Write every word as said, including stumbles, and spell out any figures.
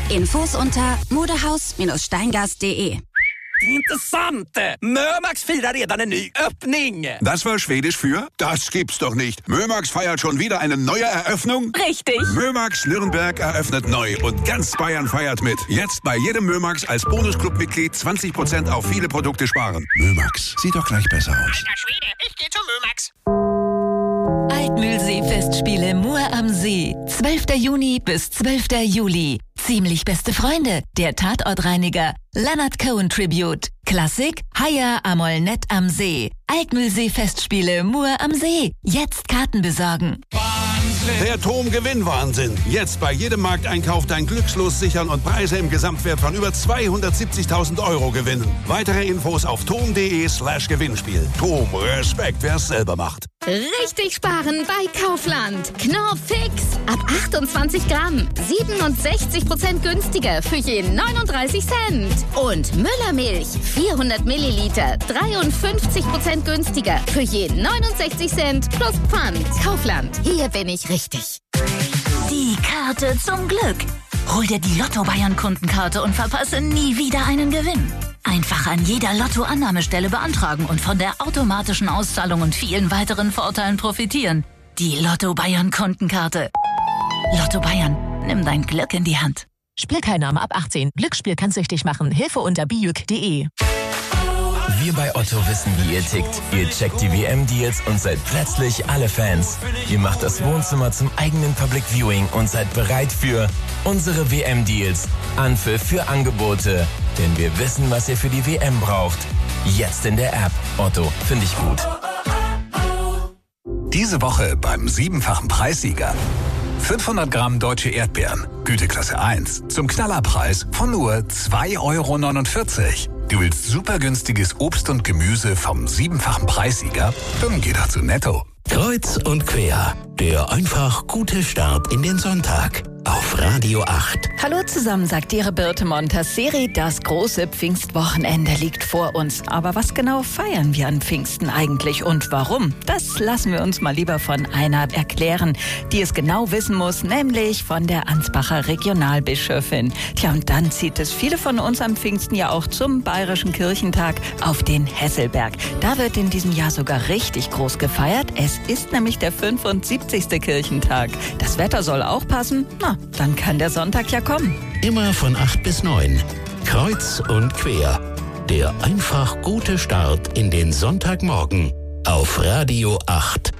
Infos unter modehaus steingast punkt de. Intressant! Mömax firar redan en ny öppning. Das war Schwedisch für? Das gibt's doch nicht. Mömax feiert schon wieder eine neue Eröffnung? Richtig. Mömax Nürnberg eröffnet neu und ganz Bayern feiert mit. Jetzt bei jedem Mömax als Bonusclub-Mitglied zwanzig Prozent auf viele Produkte sparen. Mömax, sieht doch gleich besser aus. Alter Schwede, ich geh zu Mömax. Altmühlsee-Festspiele Mur am See. zwölfter Juni bis zwölfter Juli. Ziemlich beste Freunde, der Tatortreiniger, Leonard Cohen Tribute, Klassik, Haya Amol Nett am See. Altmühlsee-Festspiele Mur am See. Jetzt Karten besorgen. Der Tom-Gewinn-Wahnsinn. Jetzt bei jedem Markteinkauf dein Glückslos sichern und Preise im Gesamtwert von über zweihundertsiebzigtausend Euro gewinnen. Weitere Infos auf tom.de slash Gewinnspiel. Tom, Respekt, wer es selber macht. Richtig sparen bei Kaufland. Knorr Fix. Ab achtundzwanzig Gramm. siebenundsechzig Prozent günstiger für jeden neununddreißig Cent. Und Müllermilch. vierhundert Milliliter. dreiundfünfzig Prozent günstiger für jeden neunundsechzig Cent plus Pfand. Kaufland. Hier bin ich richtig. Die Karte zum Glück. Hol dir die Lotto-Bayern-Kundenkarte und verpasse nie wieder einen Gewinn. Einfach an jeder Lotto-Annahmestelle beantragen und von der automatischen Auszahlung und vielen weiteren Vorteilen profitieren. Die Lotto-Bayern-Kundenkarte. Lotto Bayern, nimm dein Glück in die Hand. Spielteilnahme ab achtzehn. Glücksspiel kann süchtig machen. Hilfe unter bijuk punkt de. Wir bei Otto wissen, wie ihr tickt. Ihr checkt die W M-Deals und seid plötzlich alle Fans. Ihr macht das Wohnzimmer zum eigenen Public Viewing und seid bereit für unsere W M-Deals. Anpfiff für Angebote. Denn wir wissen, was ihr für die W M braucht. Jetzt in der App. Otto, finde ich gut. Diese Woche beim siebenfachen Preissieger. fünfhundert Gramm deutsche Erdbeeren, Güteklasse eins, zum Knallerpreis von nur zwei Euro neunundvierzig. Du willst super günstiges Obst und Gemüse vom siebenfachen Preissieger? Dann geh doch zu Netto. Kreuz und quer, der einfach gute Start in den Sonntag auf Radio acht. Hallo zusammen, sagt Ihre Birte Montasseri. Das große Pfingstwochenende liegt vor uns. Aber was genau feiern wir an Pfingsten eigentlich und warum? Das lassen wir uns mal lieber von einer erklären, die es genau wissen muss, nämlich von der Ansbacher Regionalbischöfin. Tja, und dann zieht es viele von uns am Pfingsten ja auch zum Bayerischen Kirchentag auf den Hesselberg. Da wird in diesem Jahr sogar richtig groß gefeiert. Es ist nämlich der fünfundsiebzigste Kirchentag. Das Wetter soll auch passen. Na, dann kann der Sonntag ja kommen. Immer von acht bis neun. Kreuz und quer. Der einfach gute Start in den Sonntagmorgen auf Radio acht.